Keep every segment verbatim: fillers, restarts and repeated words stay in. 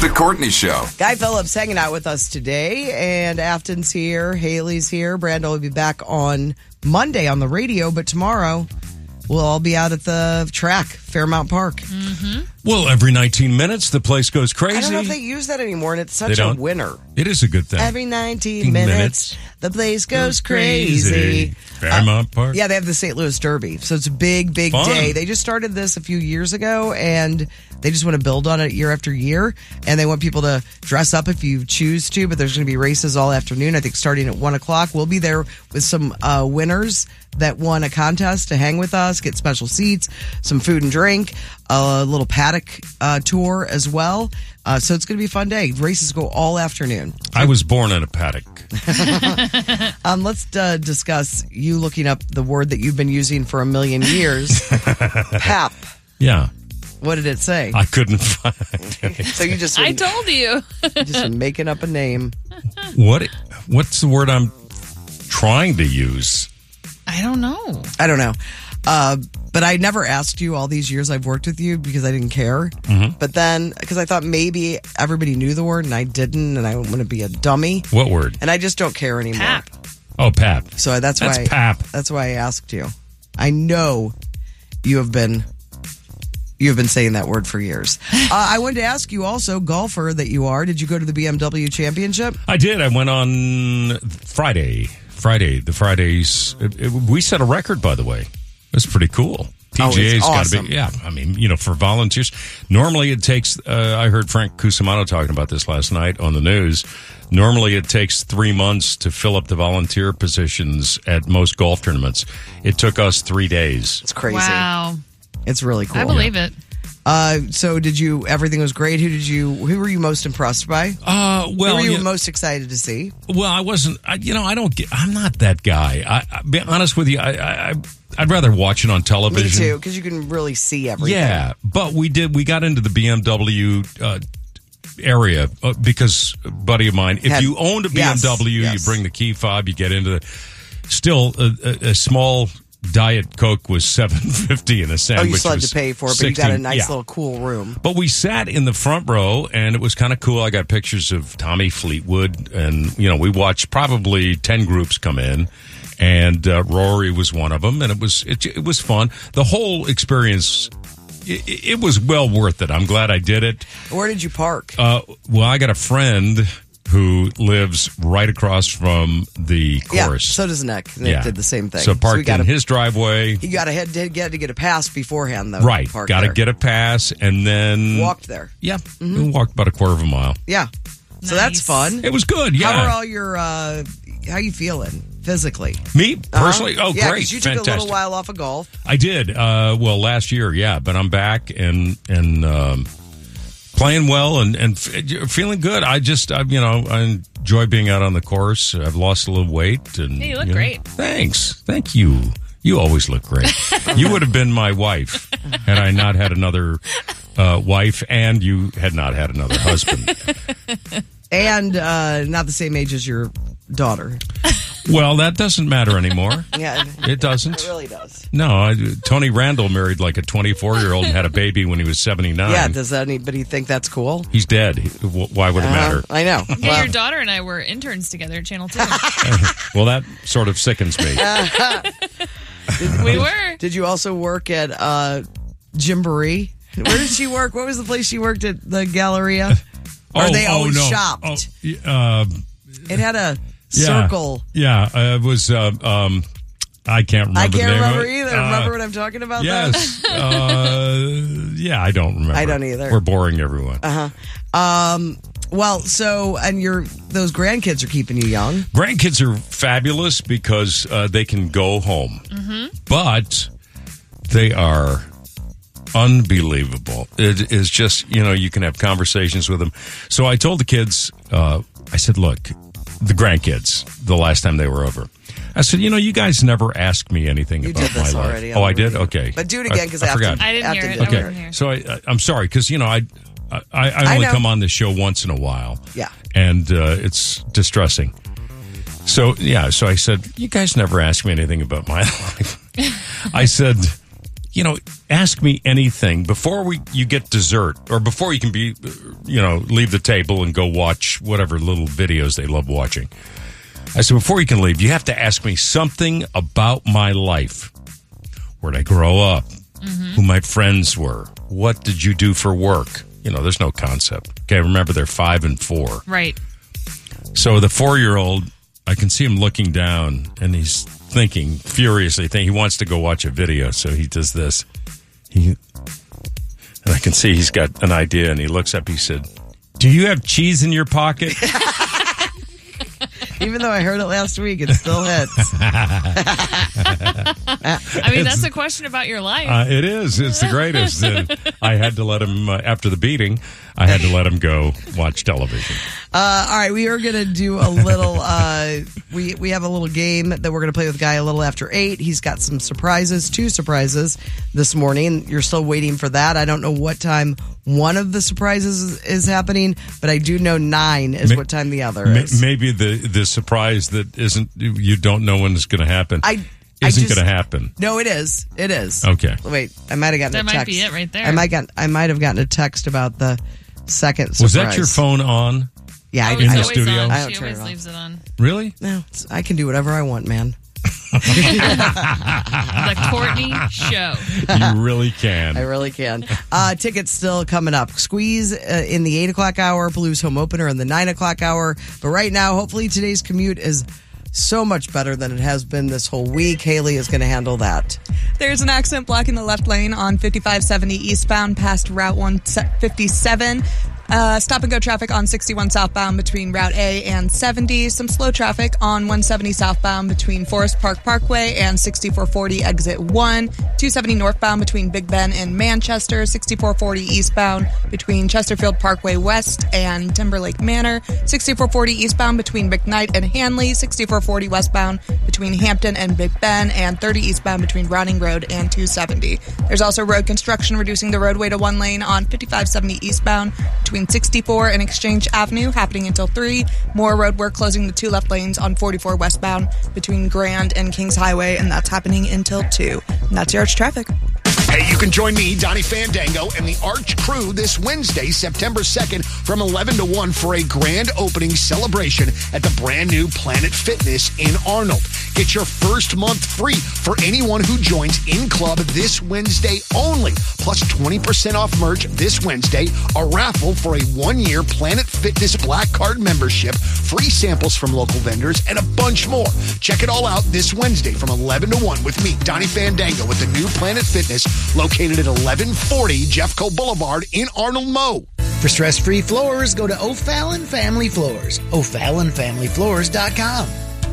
to Courtney Show. Guy Phillips hanging out with us today, and Afton's here, Haley's here. Brandon will be back on Monday on the radio, but tomorrow we'll all be out at the track, Fairmount Park. Mm-hmm. Well, every nineteen minutes, the place goes crazy. I don't know if they use that anymore, and it's They such a don't? winner. It is a good thing. Every nineteen minutes, minutes, the place goes crazy. Fairmount Uh, Park. Yeah, they have the Saint Louis Derby. So it's a big, big Fun. day. They just started this a few years ago, and they just want to build on it year after year. And they want people to dress up if you choose to, but there's going to be races all afternoon, I think starting at one o'clock. We'll be there with some uh, winners that won a contest to hang with us, get special seats, some food and drink, a little paddock uh, tour as well. Uh, so it's going to be a fun day. Races go all afternoon. I was born in a paddock. Um, let's uh, discuss you looking up the word that you've been using for a million years. Pap. Yeah. What did it say? I couldn't find anything. So you just I told you. just been making up a name. What? What's the word I'm trying to use? I don't know. I don't know. Uh, but I never asked you all these years I've worked with you because I didn't care. Mm-hmm. But then, because I thought maybe everybody knew the word and I didn't, and I want to be a dummy. What word? And I just don't care anymore. Pap. Oh, pap. So that's, That's why pap. That's why I asked you. I know you have been you have been saying that word for years. uh, I wanted to ask you also, golfer that you are, did you go to the B M W Championship? I did. I went on Friday. Friday. The Fridays. It, it, we set a record, by the way. It was pretty cool. Oh, it's P G A's got to awesome. be, yeah. I mean, you know, for volunteers. Normally it takes, uh, I heard Frank Cusimano talking about this last night on the news. Normally it takes three months to fill up the volunteer positions at most golf tournaments. It took us three days. It's crazy. Wow. It's really cool. I believe it. Uh, so did you, everything was great. Who did you, who were you most impressed by? Uh, well, who were you you- most excited to see? Well, I wasn't. I, you know, I don't. Get, I'm not that guy. I, I be honest with you. I, I, I'd rather watch it on Me television. too, because you can really see everything. Yeah, but we did. We got into the B M W uh, area uh, because a buddy of mine. If Had- you owned a yes, B M W, yes. you bring the key fob. You get into the. Still, a, a, a small Diet Coke was seven fifty, and a Oh, sandwich you still had was to pay for it, but you got a sixteen. nice Yeah. little cool room. But we sat in the front row, and it was kind of cool. I got pictures of Tommy Fleetwood, and you know, we watched probably ten groups come in, and uh, Rory was one of them, and it was it, it was fun. The whole experience, it, it was well worth it. I'm glad I did it. Where did you park? Uh, well, I got a friend who lives right across from the Yeah, course. so does Nick. Nick Yeah. did the same thing. So we parked got in a- his driveway. You got to head to get to get a pass beforehand, though. Right, Park got to there. get a pass, and then Walked there. Yeah, we walked about a quarter of a mile. Yeah. So that's Nice. fun. It was good. Yeah. How are all your? Uh, how you feeling physically? Me personally, Uh-huh. oh yeah, great, 'cause you took fantastic. a little while off of golf. I did. Uh, well, last year, yeah, but I'm back and and um, playing well and and f- feeling good. I just, I, you know, I enjoy being out on the course. I've lost a little weight, and Hey, you look know, great. Thanks, thank you. You always look great. You would have been my wife had I not had another uh, wife, and you had not had another husband. And uh, not the same age as your daughter. Well, that doesn't matter anymore. Yeah, It doesn't. it really does. No, I, Tony Randall married like a twenty-four-year-old and had a baby when he was seventy-nine. Yeah, does anybody think that's cool? He's dead. He- wh- Why would it matter? Uh, I know. Hey, Well, your daughter and I were interns together at Channel two. Well, that sort of sickens me. We were. did you also work at uh, Gymboree? Where did she work? What was the place she worked at? The Galleria? Or oh, they oh, always no. shopped? Oh, y- uh, It had a yeah. circle. Yeah, uh, it was. Uh, um, I can't remember. I the can't name remember of it. either. Uh, Remember what I'm talking about? Yes. uh, yeah, I don't remember. I don't either. We're boring everyone. Uh huh. Um. Well, so and your those grandkids are keeping you young. Grandkids are fabulous because uh, they can go home, Mm-hmm. but they are unbelievable. It is just, you know, you can have conversations with them. So I told the kids, uh, I said, look, the grandkids, the last time they were over, I said, you know, you guys never asked me anything You about did this my life. already. Oh, I on the did? radio. Okay. But do it again because I, I forgot. I didn't hear Afton it. did I Okay. wasn't here. So I, I'm sorry because, you know, I, I, I I only know. come on this show once in a while. Yeah. And uh, it's distressing. So, yeah, so I said, you guys never asked me anything about my life. I said, you know, ask me anything before we you get dessert or before you can be, you know, leave the table and go watch whatever little videos they love watching. I said, before you can leave, you have to ask me something about my life. Where'd I grow up? Mm-hmm. Who my friends were? What did you do for work? You know, there's no concept. Okay, remember, they're five and four. Right. So the four-year-old, I can see him looking down, and he's thinking furiously. Think he wants to go watch a video, so he does this. He, and I can see he's got an idea, and he looks up. He said, "Do you have cheese in your pocket?" Even though I heard it last week, it still hits. I mean, that's a question about your life. Uh, it is. It's the greatest. Uh, I had to let him, uh, after the beating, I had to let him go watch television. Uh, all right, we are going to do a little, uh, we, we have a little game that we're going to play with Guy a little after eight. He's got some surprises, two surprises this morning. You're still waiting for that. I don't know what time one of the surprises is, is happening, but I do know nine is May, what time the other may, is. Maybe the, the surprise that isn't, you don't know when it's going to happen. I Isn't going to happen. No, it is. It is. Okay. Wait, I might have gotten that a text. That might be it right there. I might got. I might have gotten a text about the second surprise. Was that your phone on? Yeah, oh, I, in I the don't, studio? On. I don't she turn always it on. leaves it on. Really? No, it's, I can do whatever I want, man. The Courtney Show. You really can. I really can. Uh, tickets still coming up. Squeeze uh, in the eight o'clock hour, Blues home opener in the nine o'clock hour. But right now, hopefully today's commute is so much better than it has been this whole week. Haley is going to handle that. There's an accident blocking the left lane on fifty-five seventy eastbound past Route one fifty-seven. Uh, stop and go traffic on sixty-one southbound between Route A and seventy. Some slow traffic on one seventy southbound between Forest Park Parkway and sixty-four forty exit one. two seventy northbound between Big Ben and Manchester. sixty-four forty eastbound between Chesterfield Parkway West and Timberlake Manor. sixty-four forty eastbound between McKnight and Hanley. sixty-four forty westbound between Hampton and Big Ben. And thirty eastbound between Browning Road and two seventy. There's also road construction reducing the roadway to one lane on fifty-five seventy eastbound between sixty-four and Exchange Avenue, happening until three. More road work closing the two left lanes on forty-four westbound between Grand and Kings Highway, and that's happening until two. And that's your Arch traffic. Hey, you can join me, Donnie Fandango, and the Arch crew this Wednesday, September second, from eleven to one for a grand opening celebration at the brand new Planet Fitness in Arnold. Get your first month free for anyone who joins in club this Wednesday only. Plus twenty percent off merch this Wednesday, a raffle for a one-year Planet Fitness Black Card membership, free samples from local vendors, and a bunch more. Check it all out this Wednesday from eleven to one with me, Donnie Fandango, at the new Planet Fitness, located at eleven forty Jeffco Boulevard in Arnold, Mo. For stress-free floors, go to O'Fallon Family Floors, O'Fallon Family Floors dot com.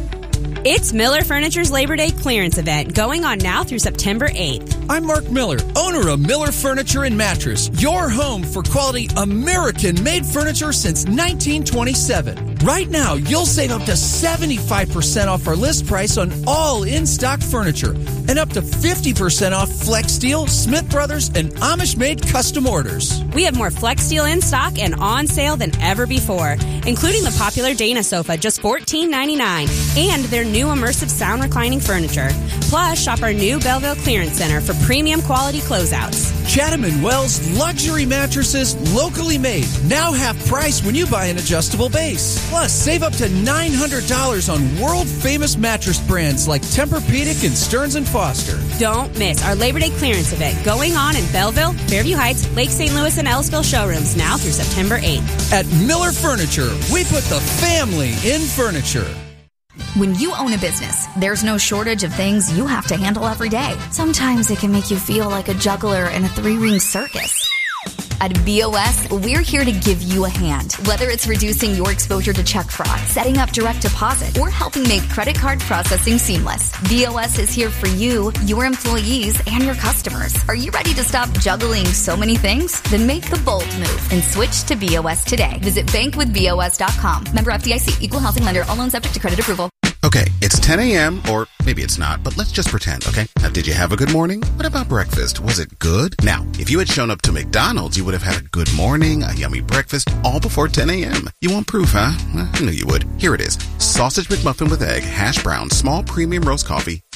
It's Miller Furniture's Labor Day clearance event going on now through September eighth. I'm Mark Miller, owner of Miller Furniture and Mattress, your home for quality American-made furniture since nineteen twenty-seven. Right now, you'll save up to seventy-five percent off our list price on all in-stock furniture and up to fifty percent off Flex Steel, Smith Brothers, and Amish-made custom orders. We have more Flex Steel in stock and on sale than ever before, including the popular Dana sofa, just fourteen ninety-nine, and their new immersive sound reclining furniture. Plus, shop our new Belleville Clearance Center for premium quality closeouts. Chatham and Wells luxury mattresses, locally made, now half price when you buy an adjustable base. Plus, save up to nine hundred dollars on world-famous mattress brands like Tempur-Pedic and Stearns and Foster. Don't miss our Labor Day clearance event going on in Belleville, Fairview Heights, Lake Saint Louis, and Ellisville showrooms now through September eighth. At Miller Furniture, we put the family in furniture. When you own a business, there's no shortage of things you have to handle every day. Sometimes it can make you feel like a juggler in a three-ring circus. At B O S, we're here to give you a hand. Whether it's reducing your exposure to check fraud, setting up direct deposit, or helping make credit card processing seamless, B O S is here for you, your employees, and your customers. Are you ready to stop juggling so many things? Then make the bold move and switch to B O S today. Visit bank with B O S dot com. Member F D I C. Equal housing lender. All loans subject to credit approval. Okay, it's ten a.m., or maybe it's not, but let's just pretend, okay? Now, did you have a good morning? What about breakfast? Was it good? Now, if you had shown up to McDonald's, you would have had a good morning, a yummy breakfast, all before ten a.m. You want proof, huh? Well, I knew you would. Here it is. Sausage McMuffin with egg, hash brown, small premium roast coffee,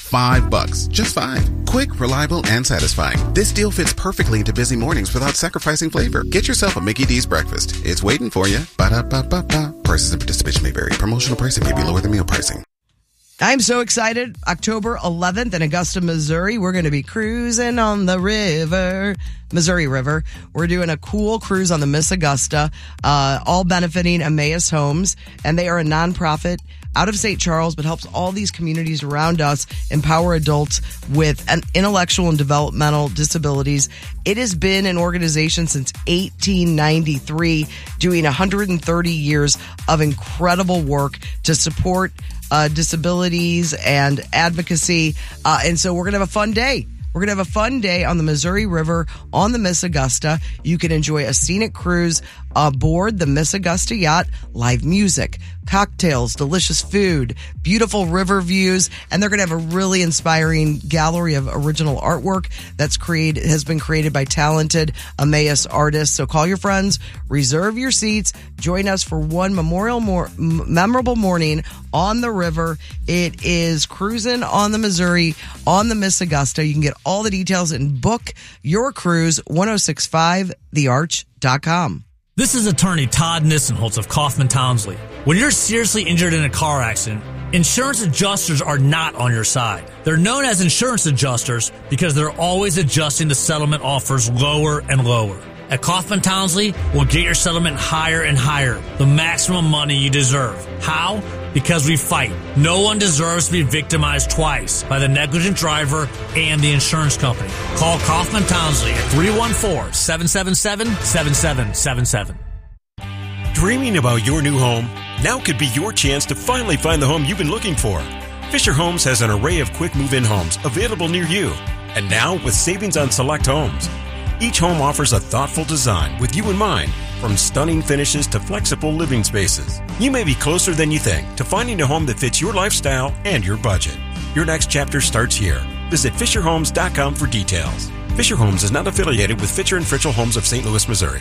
five bucks. Just five. Quick, reliable, and satisfying. This deal fits perfectly into busy mornings without sacrificing flavor. Get yourself a Mickey D's breakfast. It's waiting for you. Ba-da-ba-ba-ba. Prices and participation may vary. Promotional pricing may be lower than meal pricing. I'm so excited. October eleventh in Augusta, Missouri. We're going to be cruising on the river, Missouri River. We're doing a cool cruise on the Miss Augusta, uh, all benefiting Emmaus Homes. And they are a nonprofit out of Saint Charles, but helps all these communities around us empower adults with an intellectual and developmental disabilities. It has been an organization since eighteen ninety-three, doing one hundred thirty years of incredible work to support uh, disabilities and advocacy. Uh, and so we're going to have a fun day. We're going to have a fun day on the Missouri River on the Miss Augusta. You can enjoy a scenic cruise aboard the Miss Augusta yacht, live music, cocktails, delicious food, beautiful river views, and they're going to have a really inspiring gallery of original artwork that's created has been created by talented Emmaus artists. So call your friends, reserve your seats, join us for one memorial mor- memorable morning on the river. It is cruising on the Missouri on the Miss Augusta. You can get all the details and book your cruise ten sixty-five the arch dot com. This is attorney Todd Nissenholtz of Kaufman Townsley. When you're seriously injured in a car accident, insurance adjusters are not on your side. They're known as insurance adjusters because they're always adjusting the settlement offers lower and lower. At Kaufman Townsley, we'll get your settlement higher and higher, the maximum money you deserve. How? Because we fight. No one deserves to be victimized twice by the negligent driver and the insurance company. Call Kaufman Townsley at three one four, seven seven seven, seven seven seven seven. Dreaming about your new home? Now could be your chance to finally find the home you've been looking for. Fisher Homes has an array of quick move-in homes available near you. And now with savings on select homes. Each home offers a thoughtful design with you in mind, from stunning finishes to flexible living spaces. You may be closer than you think to finding a home that fits your lifestyle and your budget. Your next chapter starts here. Visit Fisher Homes dot com for details. Fisher Homes is not affiliated with Fisher and Fritchell Homes of Saint Louis, Missouri.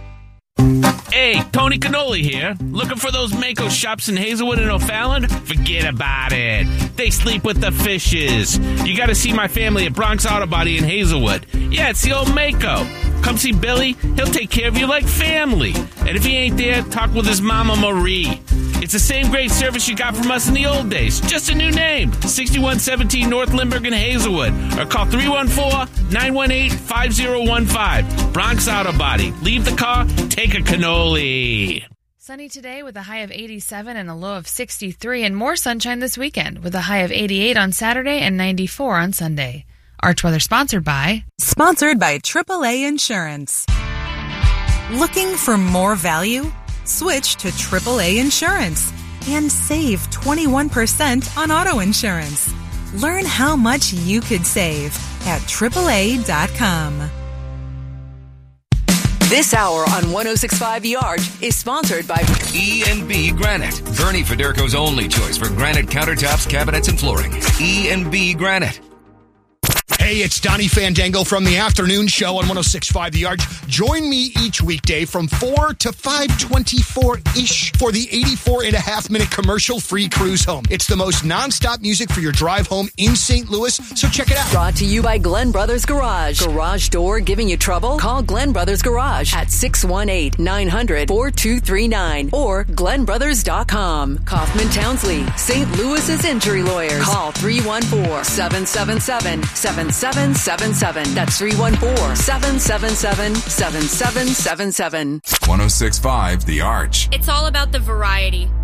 Hey, Tony Cannoli here. Looking for those Mako shops in Hazelwood and O'Fallon? Forget about it. They sleep with the fishes. You got to see my family at Bronx Auto Body in Hazelwood. Yeah, it's the old Mako. Come see Billy. He'll take care of you like family. And if he ain't there, talk with his mama Marie. It's the same great service you got from us in the old days. Just a new name. sixty-one seventeen North Lindbergh in Hazelwood. Or call three one four, nine one eight, five zero one five. Bronx Auto Body. Leave the car, take a cannoli. Sunny today with a high of eighty-seven and a low of sixty-three, and more sunshine this weekend with a high of eighty-eight on Saturday and ninety-four on Sunday. Arch Weather sponsored by... Sponsored by triple A Insurance. Looking for more value? Switch to triple A Insurance and save twenty-one percent on auto insurance. Learn how much you could save at triple A dot com. This hour on ten sixty-five The Arch is sponsored by E and B Granite, Bernie Federko's only choice for granite countertops, cabinets, and flooring. E and B Granite. Hey, it's Donnie Fandango from the afternoon show on ten sixty-five The Arch. Join me each weekday from four to five twenty-four-ish for the eighty-four and a half minute commercial-free cruise home. It's the most nonstop music for your drive home in Saint Louis, so check it out. Brought to you by Glenn Brothers Garage. Garage door giving you trouble? Call Glenn Brothers Garage at six one eight, nine hundred, four two three nine or glenn brothers dot com. Kaufman Townsley, Saint Louis's injury lawyers. Call three one four, seven seven seven, seven seven seven seven. That's three one four, seven seven seven, seven seven seven seven. ten sixty-five The Arch. It's all about the variety.